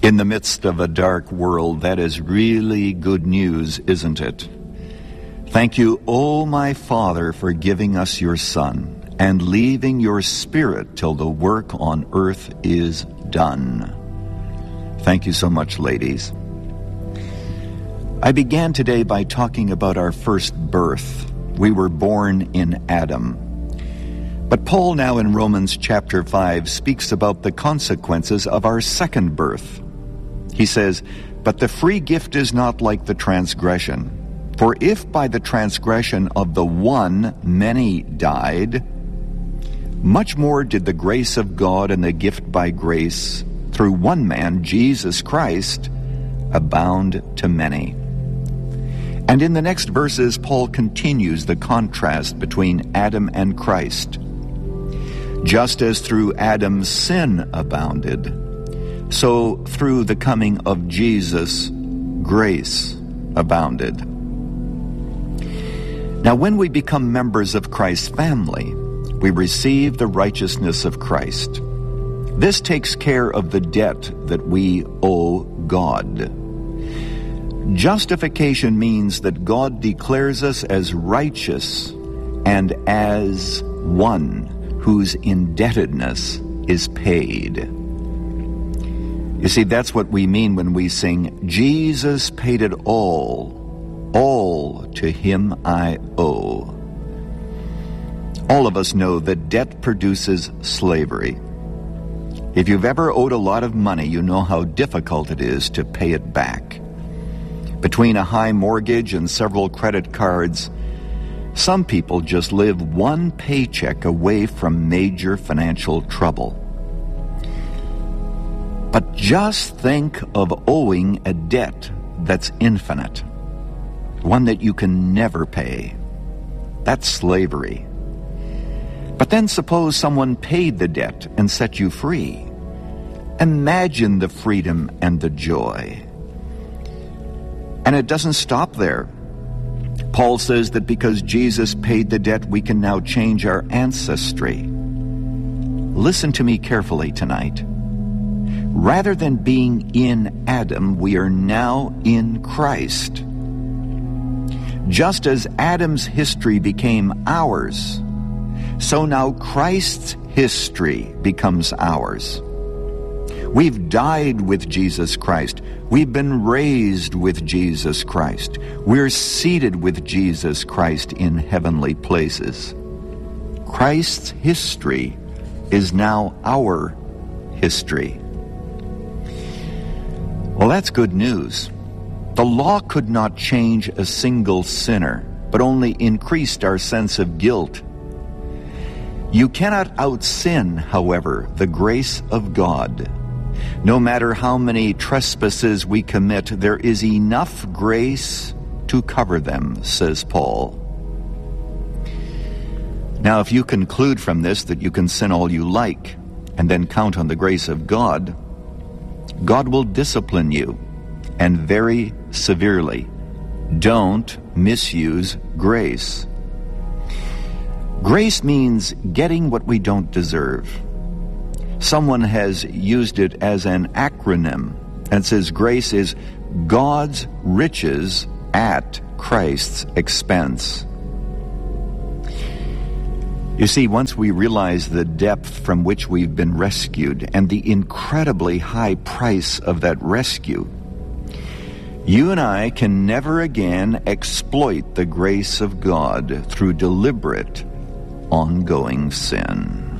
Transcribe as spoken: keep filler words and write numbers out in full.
In the midst of a dark world, that is really good news, isn't it? Thank you, O my Father, for giving us your Son and leaving your Spirit till the work on earth is done. Thank you so much, ladies. I began today by talking about our first birth. We were born in Adam. But Paul now in Romans chapter five speaks about the consequences of our second birth. He says, "But the free gift is not like the transgression. For if by the transgression of the one many died, much more did the grace of God and the gift by grace through one man, Jesus Christ, abound to many." And in the next verses, Paul continues the contrast between Adam and Christ. Just as through Adam sin abounded, so through the coming of Jesus, grace abounded. Now, when we become members of Christ's family, we receive the righteousness of Christ. This takes care of the debt that we owe God. Justification means that God declares us as righteous and as one whose indebtedness is paid. You see, that's what we mean when we sing, "Jesus paid it all, all to him I owe." All of us know that debt produces slavery. If you've ever owed a lot of money, you know how difficult it is to pay it back. Between a high mortgage and several credit cards, some people just live one paycheck away from major financial trouble. But just think of owing a debt that's infinite, one that you can never pay. That's slavery. But then suppose someone paid the debt and set you free. Imagine the freedom and the joy. And it doesn't stop there. Paul says that because Jesus paid the debt, we can now change our ancestry. Listen to me carefully tonight. Rather than being in Adam, we are now in Christ. Just as Adam's history became ours, so now Christ's history becomes ours. We've died with Jesus Christ. We've been raised with Jesus Christ. We're seated with Jesus Christ in heavenly places. Christ's history is now our history. Well, that's good news. The law could not change a single sinner, but only increased our sense of guilt. You cannot out-sin, however, the grace of God. No matter how many trespasses we commit, there is enough grace to cover them, says Paul. Now, if you conclude from this that you can sin all you like, and then count on the grace of God, God will discipline you, and very severely. Don't misuse grace. Grace means getting what we don't deserve. Someone has used it as an acronym and says grace is God's riches at Christ's expense. You see, once we realize the depth from which we've been rescued and the incredibly high price of that rescue, you and I can never again exploit the grace of God through deliberate, ongoing sin.